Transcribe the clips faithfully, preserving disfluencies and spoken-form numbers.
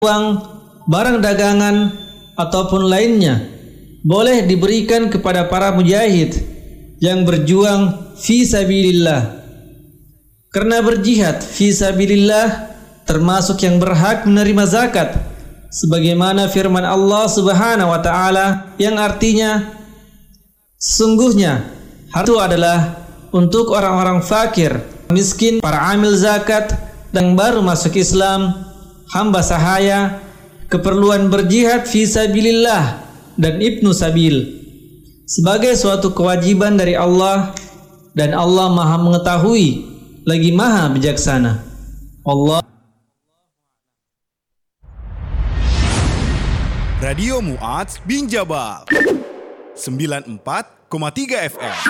uang, barang dagangan, ataupun lainnya boleh diberikan kepada para mujahid yang berjuang fi sabilillah. Karena berjihad fi sabilillah termasuk yang berhak menerima zakat, sebagaimana firman Allah Subhanahu wa taala yang artinya, sesungguhnya harta itu adalah untuk orang-orang fakir, miskin, para amil zakat, dan baru masuk Islam, hamba sahaya, keperluan berjihad fi sabilillah dan ibnu sabil sebagai suatu kewajiban dari Allah, dan Allah Maha mengetahui lagi Maha bijaksana. Allah. Radio Mu'adz bin Jabal sembilan puluh empat koma tiga F M.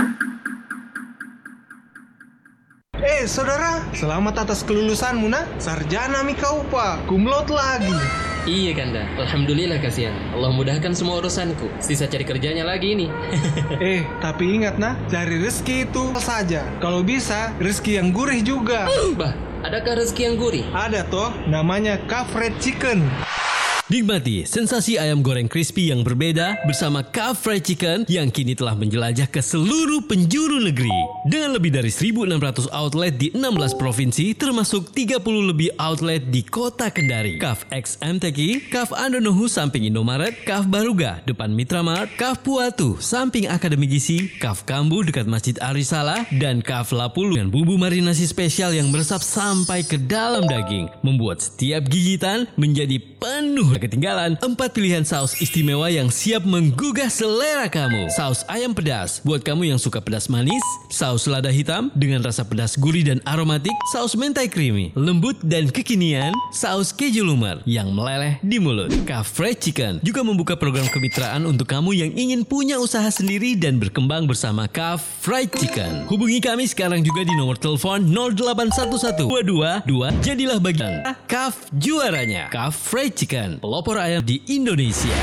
Eh saudara, selamat atas kelulusanmu nak. Sarjana mi kau pak, kumlot lagi. Iya Kanda, alhamdulillah kasihan. Allah mudahkan semua urusanku. Sisa cari kerjanya lagi ini. Eh, tapi ingat nah, cari rezeki itu saja. Kalau bisa, rezeki yang gurih juga. Bah, adakah rezeki yang gurih? Ada toh, namanya Kaf Fried Chicken. Nikmati sensasi ayam goreng crispy yang berbeda bersama Kaf Fried Chicken yang kini telah menjelajah ke seluruh penjuru negeri. Dengan lebih dari seribu enam ratus outlet di enam belas provinsi, termasuk tiga puluh lebih outlet di kota Kendari. Kaf X M T K, Kaf Andonohu samping Indomaret, Kaf Baruga depan Mitra Mart, Kaf Puatu samping Akademi Gizi, Kaf Kambu dekat Masjid Arisala, dan Kaf Lapulu dengan bumbu marinasi spesial yang meresap sampai ke dalam daging, membuat setiap gigitan menjadi penuh ketinggalan. Empat pilihan saus istimewa yang siap menggugah selera kamu. Saus ayam pedas buat kamu yang suka pedas manis, saus lada hitam dengan rasa pedas gurih dan aromatik, saus mentai creamy, lembut dan kekinian, saus keju lumer yang meleleh di mulut. Kaf Fried Chicken juga membuka program kemitraan untuk kamu yang ingin punya usaha sendiri dan berkembang bersama Kaf Fried Chicken. Hubungi kami sekarang juga di nomor telepon nol delapan satu satu dua dua dua. Jadilah bagian Kaf juaranya. Kaf Fried Chicken, pelopor ayam di Indonesia.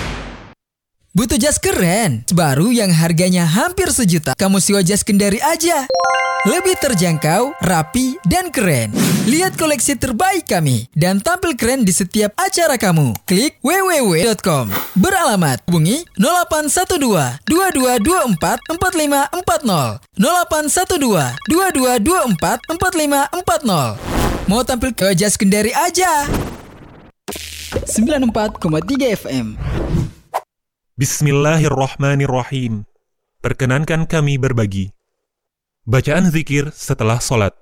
Butuh jas keren, baru yang harganya hampir sejuta? Kamu sewa jas Kendari aja. Lebih terjangkau, rapi, dan keren. Lihat koleksi terbaik kami dan tampil keren di setiap acara kamu. Klik w w w titik com. Beralamat, hubungi nol delapan satu dua dua dua dua empat empat lima empat nol, nol delapan satu dua dua dua dua empat empat lima empat nol. Mau tampil ke jas Kendari aja. sembilan puluh empat koma tiga F M. Bismillahirrahmanirrahim. Perkenankan kami berbagi bacaan zikir setelah sholat.